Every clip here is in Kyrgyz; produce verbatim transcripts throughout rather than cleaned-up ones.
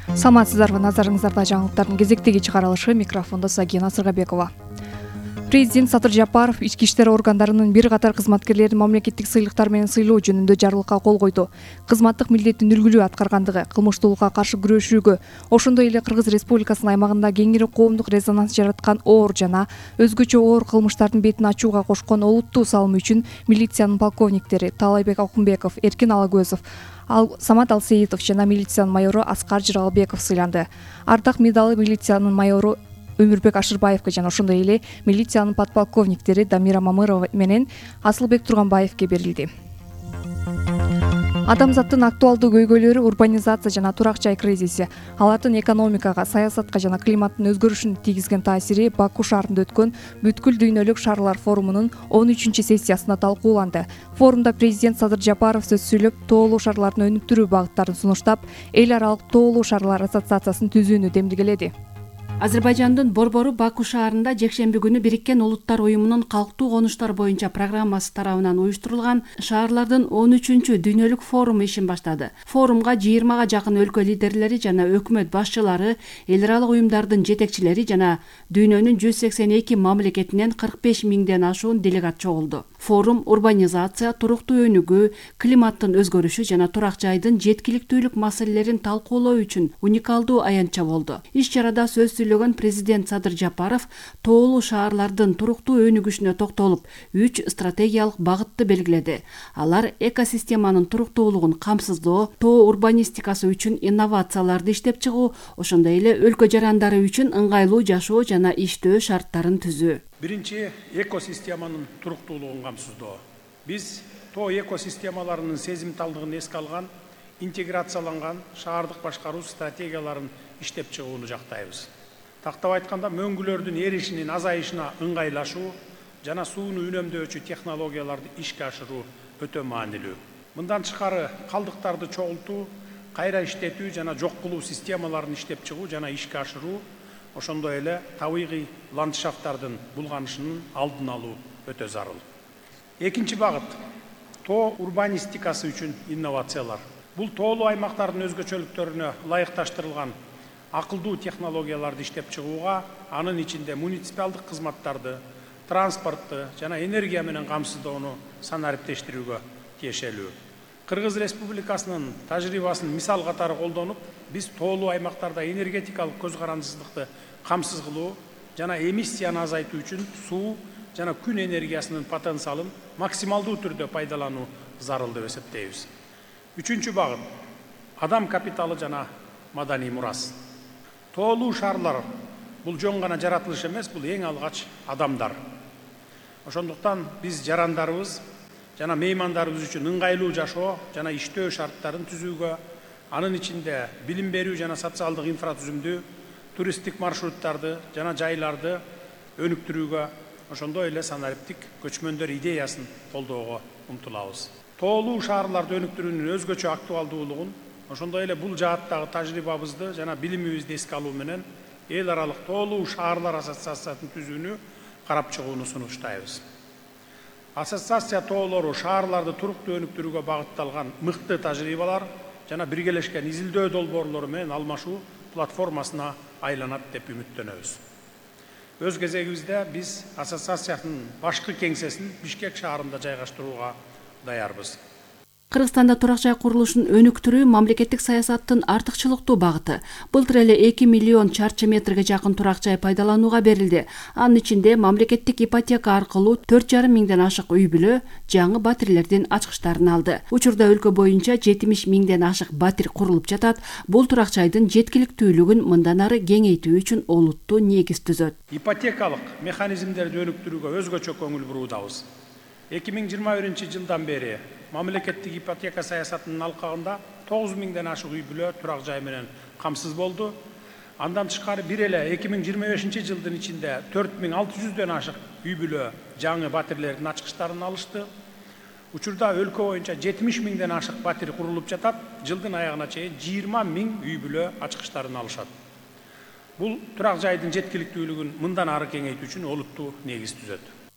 Саламатсыздарбы, назарыңыздарда жаңылыктардын кезектеги чыгарылышы, микрофондо Сагина Сыргабекова. Президент Садыр Жапаров ички иштер органдарынын бир катар кызматкерлерин мамлекеттик сыйлыктар менен сыйлоо жөнүндө жарлыкка кол койду. Кызматтык милдетин үлгүлүү аткаргандыгы, кылмыштуулукка каршы күрөшүүгө, ошондой эле Кыргыз Республикасынын аймагында кеңири коомдук резонанс жараткан оор жана өзгөчө оор кылмыштардын бетин ачууга кошкон олуттуу салымы үчүн милициянын полковниктери Таалайбек Акунбеков, Эркин Алагөзов, Ал Самат Алсеитов жана милициянын майору Аскар Жыралбеков сыйланды. Ардак медалы милициянын майору Өмүрбек Ашырбаевге жана ошондой эле милициянын подполковниктери Дамира Мамырова менен Асылбек Турганбаевге берилди. Адамзаттын актуалдуу көйгөйлөрү урбанизация жана турак жай кризиси, алардын экономикага, саясатка жана климаттын өзгөрүшүнө тийгизген таасири Баку шаарында өткөн бүткүл дүйнөлүк шаарлар форумунун он үчүнчү сессиясында талкууланды. Форумда президент Садыр Жапаров сөз сүйлөп, тоолуу шаарлардын өнүктүрүү багыттарын сунуштап, эл аралык тоолуу шаарлар ассоциациясын түзүүнү демилгеледи. Азербайжандын Борбору Баку шаарында жекшемби күнү Бириккен Улуттар уюмунун калктуу конуштар боюнча программасы тарабынан уюштурулган шаарлардын он үчүнчү дүйнөлүк форуму ишин баштады. Форумга жыйырмага жакын өлкө лидерлери жана өкмөт башчылары, эл аралык уюмдардын жетекчилери жана дүйнөнүн жүз сексен эки мамлекетинен кырк беш миңден ашуун делегат чогулду. Форум урбанизация, туруктуу өнүгүү, климаттын өзгөрүшү жана турак жайдын жеткиликтүүлүк маселелерин талкуулоо үчүн уникалдуу аянтча болду. Иш чарада сөз сүйлөгөн президент Садыр Жапаров тоолуу шаарлардын туруктуу өнүгүшүнө токтолуп, үч стратегиялык багытты белгиледи. Алар экосистеманын туруктуулугун камсыздоо, тоо урбанистикасы үчүн инновацияларды иштеп чыгуу, ошондой эле өлкө жарандары үчүн ыңгайлуу жашоо жана иштөө шарттарын түзүү. Биринчи, экосистеманын туруктуулугун камсыздоо. Биз тоо экосистемаларынын сезимталдыгын эске алган, интеграцияланган шаардык башкаруу стратегияларын иштеп чыгууну жактайбыз. Тактап айтканда, мөңгүлөрдүн эришинин азайышына ыңгайлашуу жана сууну үнөмдөөчү технологияларды ишке ашыруу өтө маанилүү. Мындан тышкары калдыктарды чогултуу, кайра иштетүү жана жок кылуу системаларын иштеп чыгуу жана ишке ашыруу, ошондой эле табигый ландшафттардын булганышынын алдын алуу өтө зарыл. Экинчи багыт — тоо урбанистикасы үчүн инновациялар. Бул тоолуу аймактардын өзгөчөлүктөрүнө ылайыкташтырылган акылдуу технологияларды иштеп чыгууга, анын ичинде муниципалдык кызматтарды, транспортты жана энергия менен камсыздоону санариптештирүүгө тиешелүү. Кыргыз Республикасынын тажрыйбасын мисал катары колдонуп, биз тоолуу аймактарда энергетикалык көз карандысыздыкты камсыз кылуу жана эмиссияны азайтуу үчүн суу жана күн энергиясынын потенциалын максималдуу түрдө пайдалануу зарыл деп эсептейбиз. Үчүнчү багыт — адам капиталы жана маданий мурас. Тоолуу шаарлар бул жөн гана жаратылыш эмес, бул эң алгач адамдар. Ошондуктан биз жарандарыбыз жана меймандарыбыз үчүн ыңгайлуу жашоо жана иштөө шарттарын түзүүгө, анын ичинде билим берүү жана социалдык инфратүзүмдү, туристтик маршруттарды жана жайларды өнүктүрүүгө, ошондой эле санариптик көчмөндөр идеясын колдоого умтулабыз. Тоолуу шаарларды өнүктүрүүнүн өзгөчө актуалдуулугун, ошондой эле бул жааттагы тажрыйбабызды жана билимибизди эске алуу менен эл аралык тоолуу шаарлар ассоциациясын түзүүнү карап чыгууну сунуштайбыз. Ассоциация тоолору шаарларды туруктуу өнүктүрүүгө багытталган мыкты тажрыйбалар жана биргелешкен изилдөө долбоорлору менен алмашуу платформасына айланат деп үмүттөнөбүз. Өз кезегибизде биз ассоциациянын башкы кеңсесин Бишкек шаарында жайгаштырууга даярбыз. Кыргызстанда турак жай курулушун өнүктүрүү мамлекеттик саясаттын артыкчылыктуу багыты. Былтыр эле эки миллион чарчы метрге жакын турак жай пайдаланууга берилди. Анын ичинде мамлекеттик ипотека аркылуу төрт жарым миңден ашык үй бүлө жаңы батирлердин ачкычтарын алды. Учурда өлкө боюнча жетимиш миңден ашык батир курулуп жатат. Бул турак жайдын жеткиликтүүлүгүн мындан ары кеңейтүү үчүн олуттуу негиз түзөт. Ипотекалык механизмдерди өнүктүрүүгө өзгөчө көңүл буруудабыз. эки миң жыйырма биринчи жылдан бери мамлекеттик ипотека саясатынын алкагында тогуз миңден ашык үй бүлө турак жай менен камсыз болду. Андан тышкары бир эле эки миң жыйырма бешинчи жылдын ичинде төрт миң алты жүздөн ашык үй бүлө жаңы батирлердин ачкычтарын алышты. Учурда өлкө боюнча жетимиш миңден ашык батир курулуп жатат. Жылдын аягына чейин жыйырма миң үй бүлө ачкычтарын алышат. Бул турак жайдын жеткиликтүүлүгүн мындан ары кеңейтүү үчүн олуттуу негиз түзөт.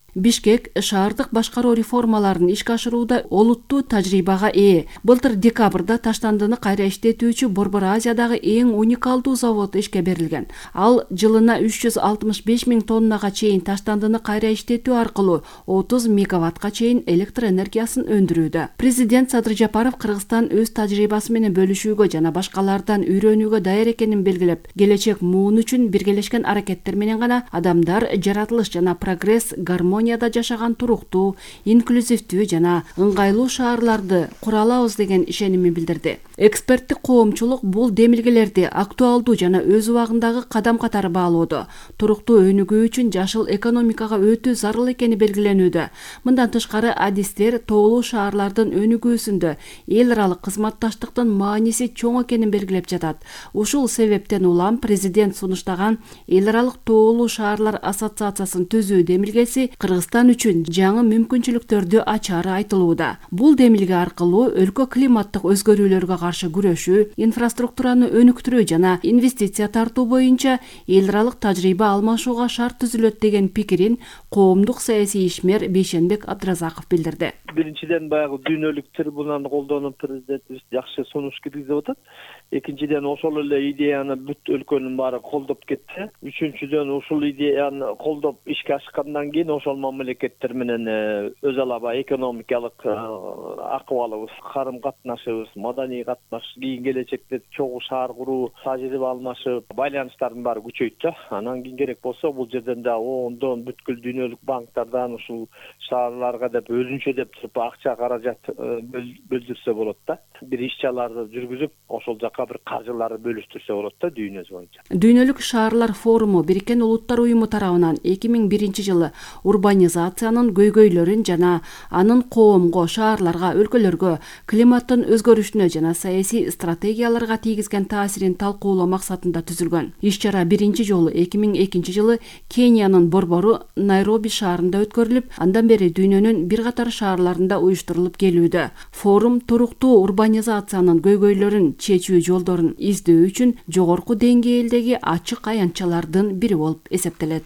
Бишкек шаардык башкаруу реформаларын ишке ашырууда олуттуу тажрыйбага ээ. Былтыр декабрда Таштандыны кайра иштетүүчү Борбор Азиядагы эң уникалдуу завод ишке берилген. Ал жылына үч жүз алтымыш беш миң тоннага чейин таштандыны кайра иштетүү аркылуу отуз мегаваттка чейин электр энергиясын өндүрүүдө. Президент Садыр Жапаров Кыргызстан өз тажрыйбасы менен бөлүшүүгө жана башкалардан үйрөнүүгө даяр экенин белгилеп, келечек муун үчүн биргелешкен аракеттер менен гана адамдар жаратылыш жана прогресс гармонияда жашаган туруктуу, инклюзивдүү жана ыңгайлуу шаарларды кура алабыз деген ишенимин билдирди. Эксперттик коомчулук бул демилгелерди актуалдуу жана өз убагындагы кадам катары баалоодо. Туруктуу өнүгүү үчүн жашыл экономикага өтө зарыл экени белгиленүүдө. Мындан тышкары адистер тоолуу шаарлардын өнүгүүсүндө эл аралык кызматташтыктын мааниси чоң экенин белгилеп жатат. Ушул себептен улам президент сунуштаган эл аралык тоолуу шаарлар ассоциациясын түзүү демилгеси Кыргызстан үчүн жаңы мүмкүнчүлүктөрдү ачары айтылууда. Бул демилге аркылуу өлкө климаттык өзгөрүүлөргө каршы күрөшүү, инфраструктураны өнүктүрүү жана инвестиция тартуу боюнча эл аралык тажрыйба алмашууга шарт түзүлөт деген пикирин коомдук саясий ишмер Бейшенбек Абдыразаков билдирди. Биринчиден баягы дүйнөлүк трибунаны колдонуп президентибиз жакшы сунуш киргизип атат. Экинчиден ошол эле идеяны бүт өлкөнүн баары колдоп кетти. Үчүнчүдөн ушул идеяны колдоп ишке ашкандан кийин ошол мамлекеттер менен өз алаба экономикалык акыбалыбыз, карым катнашыбыз, маданий катнаш, кийин келечекте чогуу шаар куруу, тажрыйба алмашып, байланыштардын баары күчөйт да. Анан кийин керек болсо бул жерден да ондон бүткүл дүйнөлүк банктардан ушул шаарларга деп өзүнчө деп туруп акча каражат бөлдүрсө болот да. Бир иш-чараларды жүргүзүп, ошол жака бир каржыларды бөлүштүрсө болот да дүйнө боюнча. Дүйнөлүк шаарлар форуму Бириккен Улуттар уюму тарабынан эки миң биринчи жылы урбанизациянын көйгөйлөрүн жана анын коомго, шаарларга, өлкөлөргө, климаттын өзгөрүшүнө жана саясий стратегияларга тийгизген таасирин талкуулоо максатында түзүлгөн. Иш-чара биринчи жолу эки миң экинчи жылы Кениянын борбору Найроби шаарында өткөрүлүп, андан бери дүйнөнүн бир катар шаарларында уюштурулуп келүүдө. Форум туруктуу урбанизациянын көйгөйлөрүн чечүү жолдорун издөө үчүн жогорку деңгээлдеги ачык аянтчалардын бири болуп эсептелет.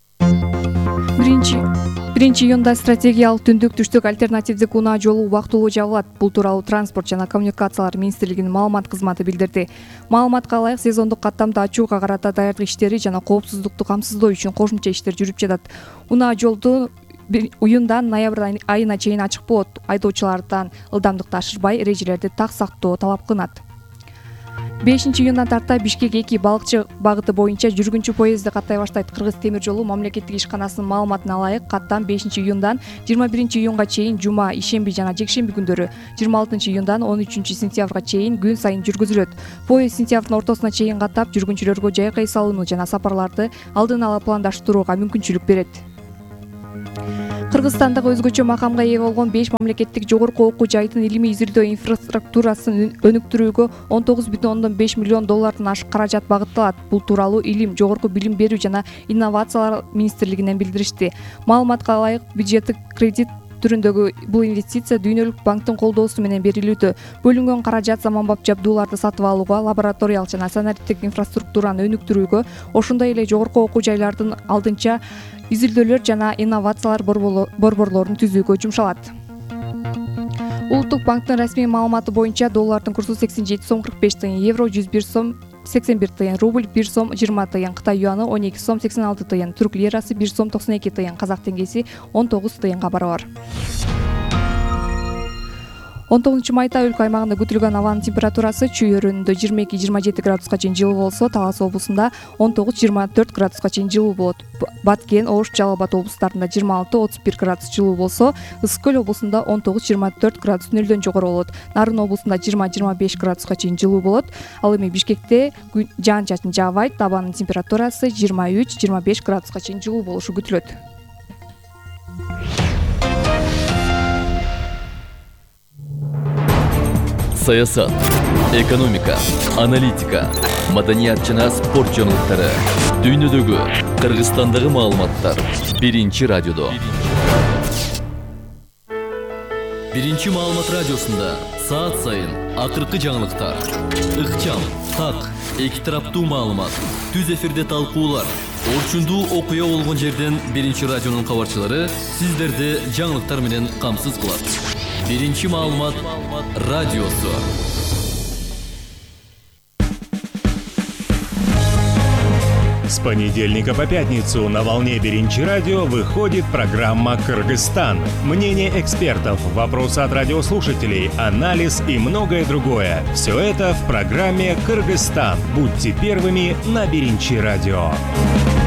биринчи июнда стратегиялык түндүк түштүк альтернативдик унаа жолу убактылуу жабылат. Бул тууралуу Транспорт жана коммуникациялар министрлигинин маалымат кызматы билдирди. Маалыматка ылайык, сезондук каттамды ачууга карата даярдык иштери жана коопсуздукту камсыздоо үчүн кошумча иштер жүрүп жатат. Унаа жолду июндан ноябрь айына чейин ачык болот. Айдоочулардан ылдамдыкты ашырбай, эрежелерди так сактоо талап кылынат. бешинчи июндан тарта Бишкек эки балыкчы багыты боюнча жүргүнчү поезди каттай баштайт. Кыргыз темир жолу мамлекеттик ишканасынын маалыматына ылайык, каттам бешинчи июндан жыйырма биринчи июнга чейин жума, ишемби жана жекшемби күндөрү, жыйырма алтынчы июндан он үчүнчү сентябрга чейин күн сайын жүргүзүлөт. Поезд сентябрдын ортосуна чейин каттап, жүргүнчүлөргө жайга эс алууну жана сапарларды алдын ала пландаштырууга мүмкүнчүлүк берет. Кыргызстандагы өзгөчө макамга ээ болгон беш мамлекеттик жогорку окуу жайдын илимий изилдөө инфраструктурасын өнүктүрүүгө он тогуз бүтүн ондон беш миллион доллардан ашык каражат багытталат. Бул тууралуу Илим, жогорку билим берүү жана инновациялар министрлигинен билдиришти. Маалыматка ылайык, бюджеттик кредит түрүндөгү бул инвестиция Дүйнөлүк банктын колдоосу менен берилүүдө. Бөлүнгөн каражат заманбап жабдууларды сатып алууга, лабораториялык жана санариптик инфраструктураны өнүктүрүүгө, ошондой эле жогорку окуу жайлардын алдынча изилдөөлөр жана инновациялар борборлорун түзүүгө жумшалат. Улуттук банктын расмий маалыматы боюнча доллардын курсу сексен жети сом кырк беш тыйын, евро жүз бир сом сексен бир тыйын, рубль бир сом жыйырма тыйын, Кытай юаны он эки сом сексен алты тыйын, түрк лирасы бир сом токсон эки тыйын, казак теңгеси он тогуз тыйынга барабар. он тогузунчу майда өлкө аймагында күтүлгөн абанын температурасы Чүй өрөөнүндө жыйырма эки жыйырма жети градуска чейин жылуу болсо, Талас облусунда он тогуз жыйырма төрт градуска чейин жылуу болот. Баткен, Ош, Жалал Абад облустарында жыйырма алты отуз бир градус жылуу болсо, Ысык көл облусунда он тогуз жыйырма төрт градус нөлдөн жогору болот. Нарын облусунда жыйырма жыйырма беш градуска чейин жылуу болот. Ал эми Бишкекте жаан-чачын жаабайт, абанын температурасы жыйырма үч жыйырма беш градуска чейин жылуу болушу күтүлөт. Саясат, экономика, аналитика, маданият жана спорт жаңылыктары, дүйнөдөгү, Кыргызстандагы маалыматтар биринчи радиодо. Биринчи маалымат радиосунда саат сайын акыркы жаңылыктар, ыкчам, так, эки тараптуу маалымат, түз эфирде талкуулар, Орчундуу окуя болгон жерден биринчи радионун кабарчылары сиздерди жаңылыктар менен камсыз кылат. Биринчи маалымат радиосу. С понедельника по пятницу на волне Биринчи радио выходит программа «Кыргызстан». Мнение экспертов, вопросы от радиослушателей, анализ и многое другое. Все это в программе «Кыргызстан». Будьте первыми на Биринчи радио.